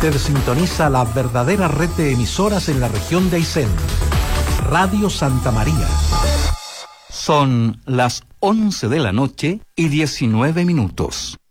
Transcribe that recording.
Usted sintoniza la verdadera red de emisoras en la región de Aysén. Radio Santa María. Son las 11 de la noche y 19 minutos.